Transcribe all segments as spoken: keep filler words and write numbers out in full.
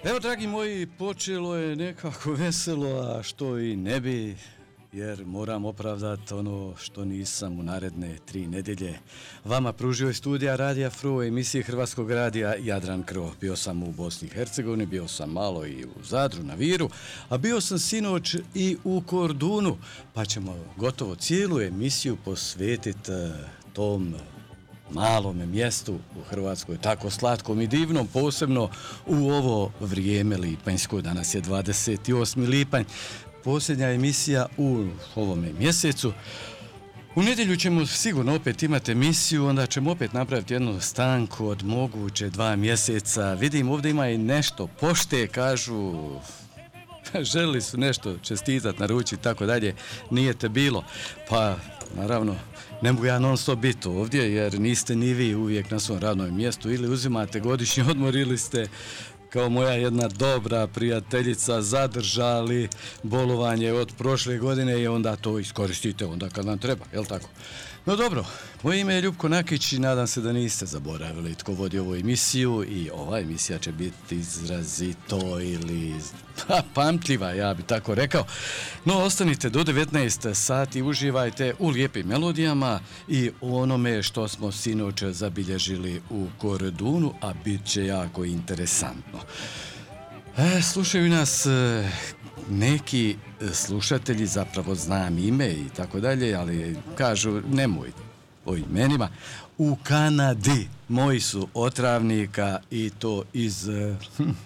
Evo, dragi moji, počelo je nekako veselo, a što i ne bi, jer moram opravdati ono što nisam u naredne tri nedjelje. Vama pružio je studija Radija Fro, emisije Hrvatskog radija Jadran Kro. Bio sam u Bosni i Hercegovini, bio sam malo i u Zadru na Viru, a bio sam sinoć i u Kordunu, pa ćemo gotovo cijelu emisiju posvetiti tom malome mjestu u Hrvatskoj, tako slatkom i divnom, posebno u ovo vrijeme lipanjsko. Danas je dvadeset osmi lipanj, posljednja emisija u ovome mjesecu. U nedjelju ćemo sigurno opet imati emisiju, onda ćemo opet napraviti jednu stanku od moguće dva mjeseca. Vidim, ovdje ima i nešto pošte, kažu, želi su nešto čestitati, naručiti i tako dalje, nije te bilo. Pa, naravno, ne mogu ja non stop biti ovdje, jer niste ni vi uvijek na svom radnom mjestu, ili uzimate godišnji odmor, ili ste kao moja jedna dobra prijateljica zadržali bolovanje od prošle godine i onda to iskoristite onda kad nam treba, jel tako? No dobro, moje ime je Ljupko Nakić i nadam se da niste zaboravili tko vodi ovu emisiju, i ova emisija će biti izrazito ili pa, pamtljiva, ja bi tako rekao. No, ostanite do devetnaest sati, uživajte u lijepim melodijama i u onome što smo sinoć zabilježili u Kordunu, a bit će jako interesantno. E, slušaju nas e, neki slušatelji, zapravo znam ime i tako dalje, ali kažu nemoj o imenima. U Kanadi moji su otravnika, i to iz e,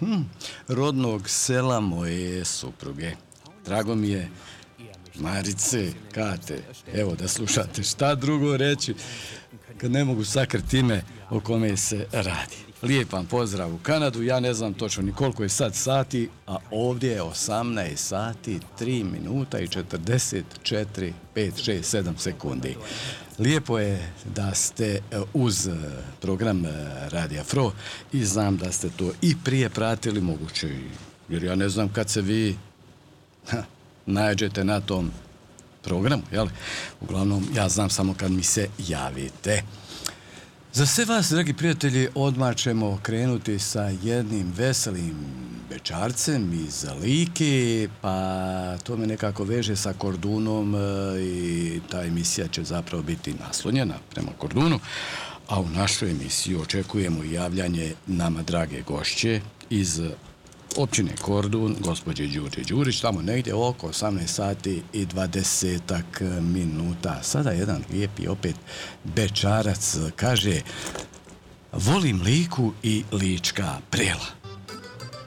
rodnog sela moje supruge. Drago mi je, Marice, Kate, evo da slušate, šta drugo reći kad ne mogu sakriti ime o kome se radi. Lijep vam pozdrav u Kanadu, ja ne znam točno ni koliko je sad sati, a ovdje je osamnaest sati, tri minuta i četrdeset četiri, pet, šest, sedam sekundi. Lijepo je da ste uz program Radija Fro i znam da ste to i prije pratili, moguće, jer ja ne znam kad se vi ha, nađete na tom programu, jel? Uglavnom, ja znam samo kad mi se javite. Za sve vas, dragi prijatelji, odmah ćemo krenuti sa jednim veselim bećarcem iz Like, pa to me nekako veže sa Kordunom i ta emisija će zapravo biti naslonjena prema Kordunu, a u našoj emisiji očekujemo javljanje nama drage gošće iz općine Kordun, gospođe Đurđe Đurić, tamo negdje oko osamnaest sati i dvadeset minuta. Sada jedan lijepi opet bećarac kaže: volim Liku i lička prela.